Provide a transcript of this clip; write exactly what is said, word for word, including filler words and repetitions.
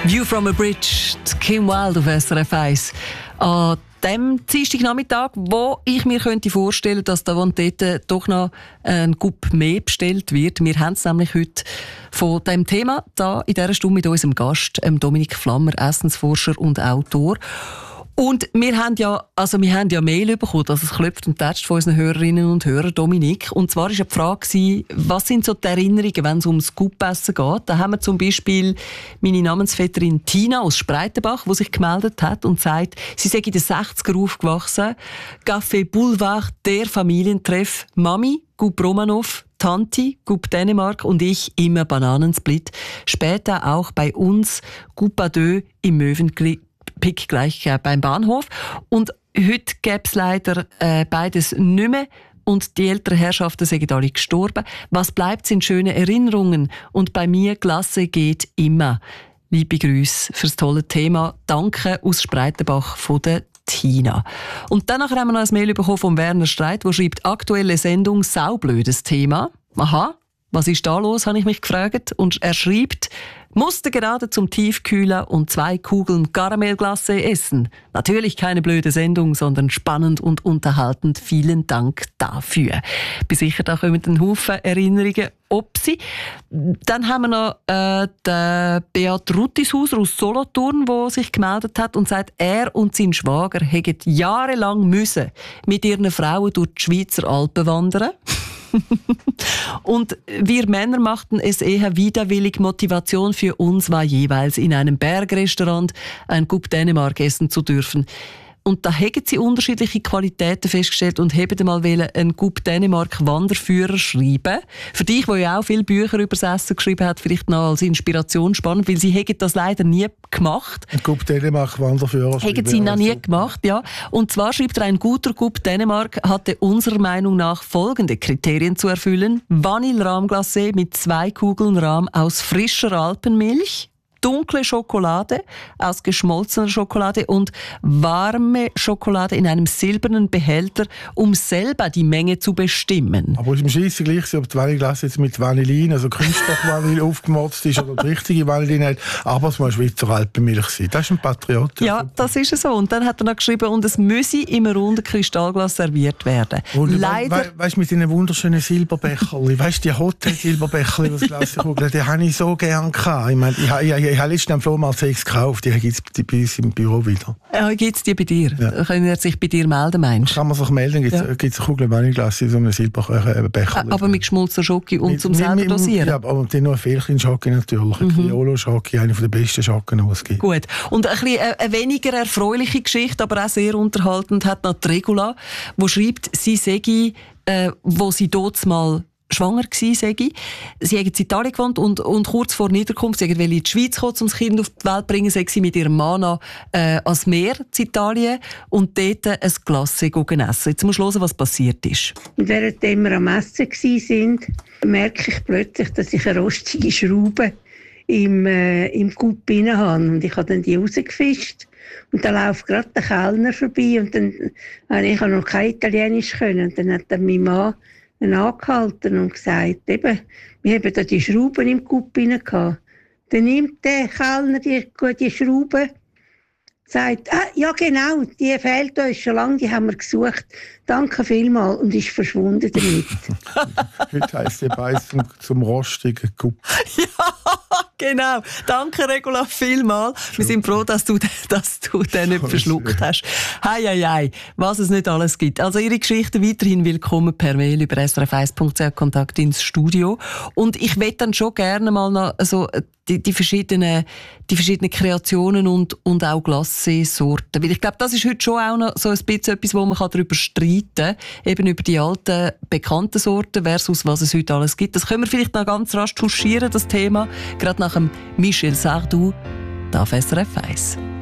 View from a Bridge, Kim Wilde auf S R F eins. An dem Dienstagnachmittag, wo ich mir könnte vorstellen, dass da und dort doch noch ein Coup mehr bestellt wird. Wir haben es nämlich heute von diesem Thema da in dieser Stunde mit unserem Gast, Dominik Flammer, Essensforscher und Autor. Und wir haben ja, also wir haben ja Mail bekommen, dass es klopft und tätscht von unseren Hörerinnen und Hörern, Dominik. Und zwar war die Frage, was sind so die Erinnerungen, wenn es ums Coupessen geht? Da haben wir zum Beispiel meine Namensvetterin Tina aus Spreitenbach, die sich gemeldet hat und sagt, sie sei in den sechziger aufgewachsen. Café Boulevard, der Familientreff. Mami, Coupe Romanov, Tanti, Coupe Dänemark und ich immer Bananensplit. Später auch bei uns Coupe à deux im Möwenkli. Pick gleich äh, beim Bahnhof. Und heute gäbe es leider äh, beides nicht mehr. Und die älteren Herrschaften sind alle gestorben. Was bleibt, sind schöne Erinnerungen. Und bei mir, Glasse geht immer. Liebe Grüße fürs tolle Thema. Danke aus Spreitenbach von der Tina. Und dann haben wir noch ein Mail bekommen von Werner Streit, der schreibt, aktuelle Sendung, saublödes Thema. Aha, was ist da los, habe ich mich gefragt. Und er schreibt, musste gerade zum Tiefkühler und zwei Kugeln Karamellglace essen. Natürlich keine blöde Sendung, sondern spannend und unterhaltend. Vielen Dank dafür. Bin sicher, da kommen ein Haufen Erinnerungen ob sie. Dann haben wir noch äh, den Beat Ruttishauser aus Solothurn, der sich gemeldet hat und sagt, er und sein Schwager hätten jahrelang müssen mit ihren Frauen durch die Schweizer Alpen wandern. Und wir Männer machten es eher widerwillig. Motivation für uns war jeweils, in einem Bergrestaurant ein Coupe Dänemark essen zu dürfen. Und da haben sie unterschiedliche Qualitäten festgestellt und haben mal einen Coupe Dänemark Wanderführer schreiben. Für dich, der ja auch viele Bücher über das Essen geschrieben hat, vielleicht noch als Inspiration spannend, weil sie haben das leider nie gemacht. Ein Coupe Dänemark Wanderführer schreiben. Haben sie noch nie gemacht, ja. Und zwar schreibt er, ein guter Coupe Dänemark hatte unserer Meinung nach folgende Kriterien zu erfüllen. Vanille-Rahmglacé mit zwei Kugeln Rahm aus frischer Alpenmilch, dunkle Schokolade aus geschmolzener Schokolade und warme Schokolade in einem silbernen Behälter, um selber die Menge zu bestimmen. Aber es ist im Scheisse gleich, ob die Vanilleglace jetzt mit Vanillin, also Künstlervanille aufgemotzt ist oder die richtige Vanille hat, aber es muss Schweizer Alpenmilch sein. Das ist ein Patriot. Ja, das ist es so. Und dann hat er noch geschrieben, und es müsse im runden Kristallglas serviert werden. Und leider... We- we- weißt du, mit diesen wunderschönen Silberbecherli, weißt du, die Hotel-Silberbecherli, das Glaskugeln, die habe ich so gerne gehabt. Ich meine, ich, ich, ich, ich habe letztens am Flohmarkt sechs gekauft, die gibt es bei uns im Büro wieder. Ja, gibt es die bei dir? Ja. Können er sich bei dir melden, meinst du? Kann man sich melden, gibt es ja. eine Kugel Vanilleglas in so einem Silberbecher. Äh, aber mit geschmolzener Schoki und mit, zum selber mit, dosieren? Ja, aber dann noch ein Fehlchen Schoki natürlich. Ein mhm. Criollo-Schoki, eine der besten Schocken, die es gibt. Gut. Und ein bisschen eine weniger erfreuliche Geschichte, aber auch sehr unterhaltend, hat noch die Regula, die schreibt, sie sei, äh, wo sie dort mal schwanger gsi, sage ich. Sie haben in Italien gewohnt und, und kurz vor Niederkunft, sie wollten in die Schweiz kommen, um das Kind auf die Welt zu bringen, sei sie mit ihrem Mann äh, ans Meer in Italien und dort ein Glacé essen. Jetzt musst du hören, was passiert ist. Und während wir am Essen waren, merke ich plötzlich, dass ich eine rostige Schraube im, äh, im Coupe rein habe. Und ich habe dann die rausgefischt. Und dann läuft gerade der Kellner vorbei und dann habe ich noch kein Italienisch können. Und dann hat dann mein Mann angehalten und gesagt, eben, wir haben da die Schrauben im Coupe rein gehabt. Dann nimmt der Kellner die, die Schraube, sagt, ah, ja genau, die fehlt uns schon lange, die haben wir gesucht. Danke vielmals und ist verschwunden damit. Heute heisst der Beiß zum, zum rostigen Coupe. Ja, genau. Danke, Regula, vielmals. Wir sind froh, dass du, dass du den nicht verschluckt hast. Hei, hei, hei, was es nicht alles gibt. Also Ihre Geschichte weiterhin willkommen per Mail über s r f eins punkt c h, Kontakt ins Studio. Und ich möchte dann schon gerne mal noch so die, die, verschiedenen, die verschiedenen Kreationen und, und auch Glacé-Sorten. Weil ich glaube, das ist heute schon auch noch so ein bisschen etwas, wo man darüber streiten kann. Eben über die alten, bekannten Sorten versus was es heute alles gibt. Das können wir vielleicht noch ganz rasch touchieren, das Thema. Gerade nach dem Michel Sardou, da auf S R F eins.